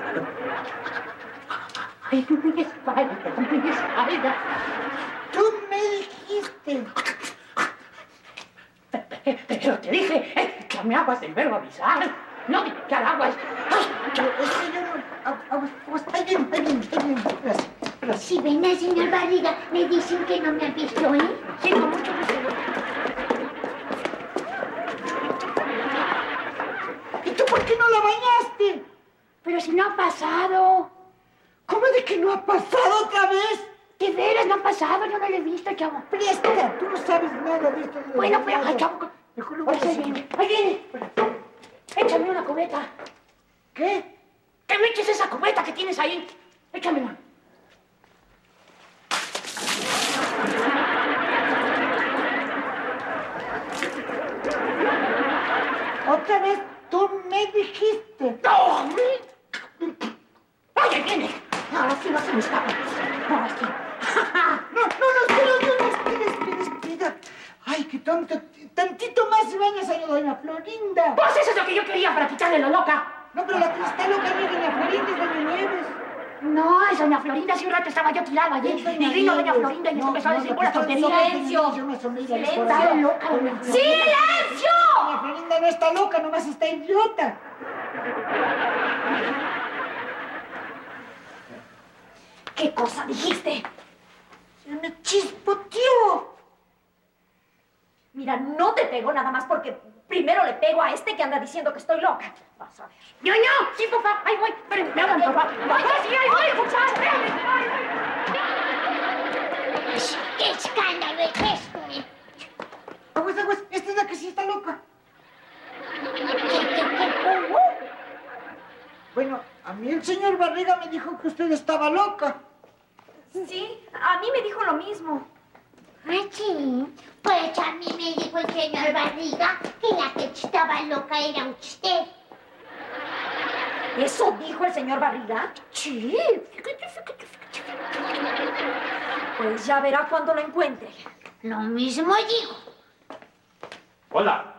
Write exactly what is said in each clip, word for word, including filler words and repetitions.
Ay, mi espalda, mi espalda. Tú me dijiste. Pero te dije eh, que me aguas del verbo avisar. No de que aguas. Pero es que yo no... Aguas, aguas. Ahí viene, ahí viene, ahí viene. Gracias, gracias. Si ven al señor Barriga, me dicen que no me han visto, ¿eh? Sí, con mucho gusto. ¿Y tú por qué no la bañaste? Pero si no ha pasado. ¿Cómo de que no ha pasado otra vez? De veras, no ha pasado. Yo no lo he visto, chavo. Presta, tú no sabes nada de esto. De Bueno, pero, ay, chavo. Mejor lo voy a Ahí hacer. viene, ahí viene. Échame una cubeta. ¿Qué? Que me eches esa cubeta que tienes ahí. Échamela. Otra vez tú me dijiste. ¡No! ¡Ay, ahí viene! Ahora sí no se me escapa. Ahora sí. No, no, no, espera, no, no, espera, espera, espera. Ay, qué tonto. Tantito más y bañas a doña Florinda. Pues eso es lo que yo quería para quitarle lo loca. No, pero la que está loca no es doña Florinda, es doña Nieves. No, es doña Florinda. Hace un rato estaba yo tirado allí. Es doña Y vino doña Nieves. Florinda y nos No, empezó a no, decir la pura que está tontería. sola es ¡Silencio! doña Nieves, una sonrisa de ¡Silencio! corazón. Está loca, doña Florinda. ¡Silencio! Doña Florinda no está loca, nomás está idiota. ¿Qué cosa dijiste? Se me chispoteó. Mira, no te pego nada más porque primero le pego a este que anda diciendo que estoy loca. Vas a ver. ¡Yo, no! ¡Sí, papá! ¡Ahí voy! ¡Esperen, me hablan, papá! ¡Ay, sí, ahí voy! ¡Escuchad! ¡Espérame! ¡Ay, ¡Qué escándalo es esto, eh! Aguas, aguas, esta es la que sí está loca. ¿Qué, qué, qué? ¿Cómo? Bueno, a mí el señor Barriga me dijo que usted estaba loca. Sí, a mí me dijo lo mismo. Ah, sí. Pues a mí me dijo el señor Barriga que la que estaba loca era usted. ¿Eso dijo el señor Barriga? Sí. Pues ya verá cuando lo encuentre. Lo mismo digo. Hola.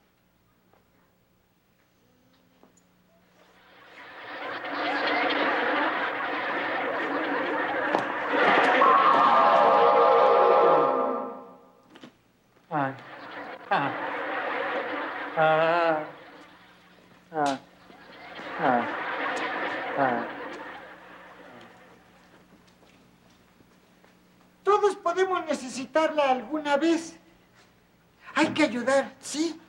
Ah, ah, ah, ah, ah, ah. Todos podemos necesitarla alguna vez. Hay que ayudar, ¿sí?